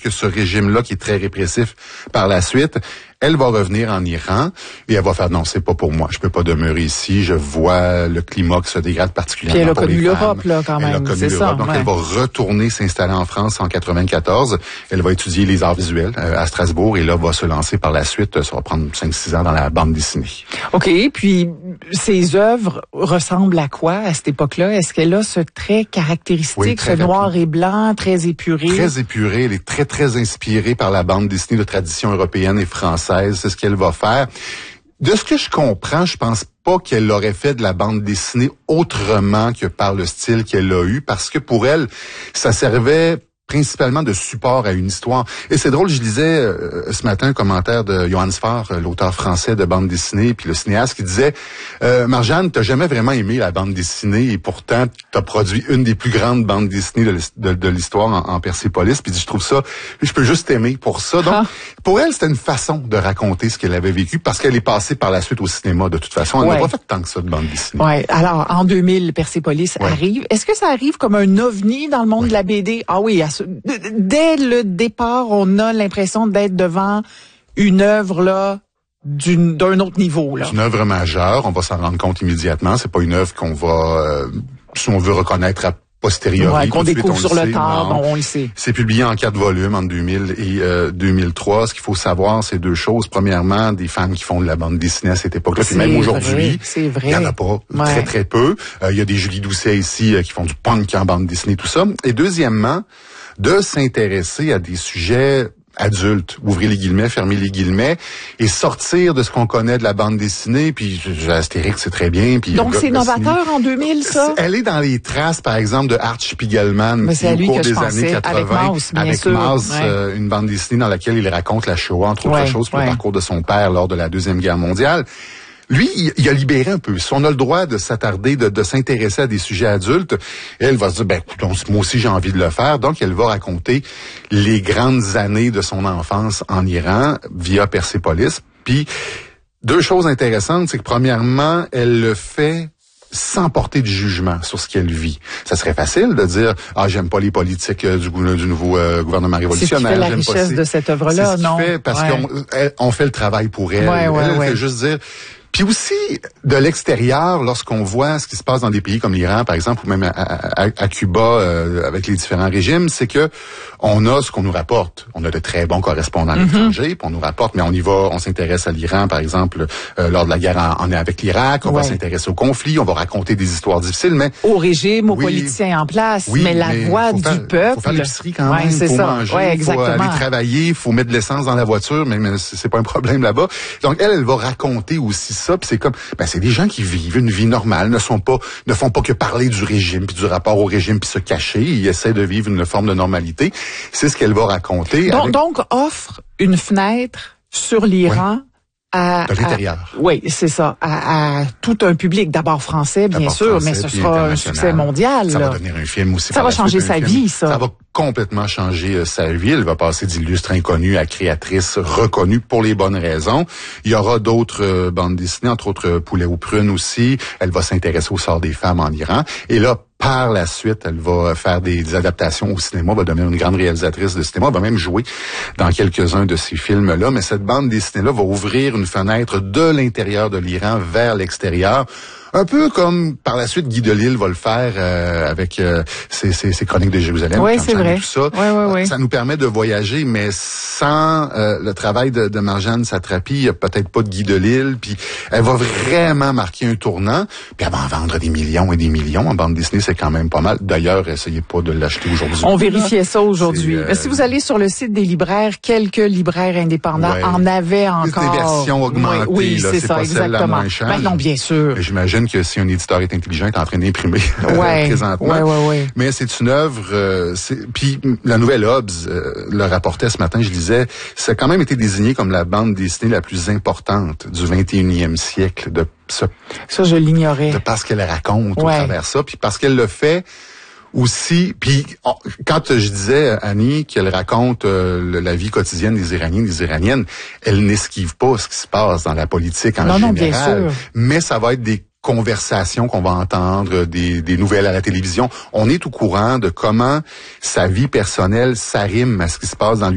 que ce régime-là, qui est très répressif par la suite, elle va revenir en Iran et elle va faire non, c'est pas pour moi. Je peux pas demeurer ici. Je vois le climat qui se dégrade particulièrement pour les femmes. Puis elle a connu l'Europe, là, quand même. Elle a connu l'Europe. Donc, elle va retourner s'installer en France en 94. Elle va étudier les arts visuels à Strasbourg et là, va se lancer par la suite. Ça va prendre 5-6 ans dans la bande dessinée. OK. Puis, ses œuvres ressemblent à quoi à cette époque-là? Est-ce qu'elle a ce trait caractéristique, oui, ce noir et blanc, très épuré? Très épuré. Elle est très, très inspirée par la bande dessinée de tradition européenne et française. C'est ce qu'elle va faire. De ce que je comprends, je pense pas qu'elle aurait fait de la bande dessinée autrement que par le style qu'elle a eu, parce que pour elle, ça servait principalement de support à une histoire. Et c'est drôle, je lisais ce matin un commentaire de Johann Sfar, l'auteur français de bande dessinée, puis le cinéaste, qui disait Marjane, t'as jamais vraiment aimé la bande dessinée et pourtant t'as produit une des plus grandes bandes dessinées de l'histoire en Persépolis. Puis je trouve ça, je peux juste t'aimer pour ça. Donc pour elle, c'était une façon de raconter ce qu'elle avait vécu parce qu'elle est passée par la suite au cinéma de toute façon. Elle n'a pas fait tant que ça de bande dessinée. Ouais. Alors en 2000, Persépolis arrive. Est-ce que ça arrive comme un ovni dans le monde de la BD? Ah oui. Dès le départ, on a l'impression d'être devant une œuvre là d'un autre niveau là. C'est une œuvre majeure, on va s'en rendre compte immédiatement. C'est pas une œuvre qu'on va, si on veut, reconnaître à posteriori. Qu'on découvre sur le tard, on le sait. C'est publié en 4 volumes entre 2000 et 2003. Ce qu'il faut savoir, c'est 2 choses. Premièrement, des femmes qui font de la bande dessinée à cette époque-là. Puis même aujourd'hui, il y en a pas, très très peu. Il y a des Julie Doucet ici qui font du punk en bande dessinée, tout ça. Et deuxièmement, de s'intéresser à des sujets adultes, ouvrez les guillemets, fermez les guillemets, et sortir de ce qu'on connaît de la bande dessinée, puis Astérix, c'est très bien. Puis donc c'est novateur en 2000, ça? Elle est dans les traces, par exemple, de Art Spiegelman, qui au cours des années 80, avec Maus, une bande dessinée dans laquelle il raconte la Shoah, entre autres choses, pour le parcours de son père lors de la Deuxième Guerre mondiale. Lui, il a libéré un peu. Si on a le droit de s'attarder, de s'intéresser à des sujets adultes, elle va se dire, moi aussi j'ai envie de le faire. Donc, elle va raconter les grandes années de son enfance en Iran via Persépolis. Puis, 2 choses intéressantes, c'est que premièrement, elle le fait sans porter de jugement sur ce qu'elle vit. Ça serait facile de dire j'aime pas les politiques du nouveau gouvernement révolutionnaire. C'est la richesse de cette œuvre-là, non? C'est ce qu'il fait parce qu'on fait le travail pour elle. Elle fait juste dire. Puis aussi, de l'extérieur, lorsqu'on voit ce qui se passe dans des pays comme l'Iran, par exemple, ou même à Cuba, avec les différents régimes, c'est que on a ce qu'on nous rapporte. On a de très bons correspondants à l'étranger, puis on nous rapporte, mais on s'intéresse à l'Iran, par exemple, lors de la guerre avec l'Irak, on va s'intéresser au conflit, on va raconter des histoires difficiles, mais... Au régime, aux politiciens en place, mais la voix du peuple... Faut faire l'épicerie quand même, faut manger, faut aller travailler, faut mettre de l'essence dans la voiture, mais c'est pas un problème là-bas. Donc, elle va raconter aussi ça, puis c'est comme, c'est des gens qui vivent une vie normale, ne font pas que parler du régime, puis du rapport au régime, puis se cacher, ils essaient de vivre une forme de normalité. C'est ce qu'elle va raconter. Donc offre une fenêtre sur l'Iran de l'intérieur. Oui, c'est ça. À tout un public, d'abord français, bien sûr, mais ce sera un succès mondial. Ça va devenir un film aussi. Ça va changer sa vie, ça. Ça va complètement changer sa vie. Elle va passer d'illustre inconnue à créatrice reconnue pour les bonnes raisons. Il y aura d'autres bandes dessinées, entre autres Poulet aux prunes aussi. Elle va s'intéresser au sort des femmes en Iran. Et là, par la suite, elle va faire des adaptations au cinéma, va devenir une grande réalisatrice de cinéma, va même jouer dans quelques-uns de ces films-là. Mais cette bande dessinée-là va ouvrir une fenêtre de l'intérieur de l'Iran vers l'extérieur. Un peu comme par la suite Guy Delisle va le faire avec ses chroniques de Jérusalem. Oui, c'est vrai. Tout ça. Oui. Ça nous permet de voyager, mais sans le travail de Marjane Satrapi, il n'y a peut-être pas de Guy Delisle. Puis elle va vraiment marquer un tournant. Puis elle va en vendre des millions et des millions. En bande dessinée, c'est quand même pas mal. D'ailleurs, essayez pas de l'acheter aujourd'hui. On vérifiait ça aujourd'hui. Si vous allez sur le site des libraires, quelques libraires indépendants en avaient encore. Des versions augmentées. Oui, c'est ça, exactement. Non, bien sûr. J'imagine que si un éditeur est intelligent, il est en train d'imprimer présentement. Ouais. Mais c'est une œuvre... Puis la Nouvelle Obs le rapportait ce matin, je lisais, ça a quand même été désigné comme la bande dessinée la plus importante du 21e siècle. Ça, je l'ignorais. De parce qu'elle raconte au travers ça, puis parce qu'elle le fait aussi. Puis quand je disais, Annie, qu'elle raconte la vie quotidienne des Iraniens, des Iraniennes, elle n'esquive pas ce qui se passe dans la politique en général. Non, bien sûr. Mais ça va être des conversations qu'on va entendre, des nouvelles à la télévision. On est au courant de comment sa vie personnelle s'arrime à ce qui se passe dans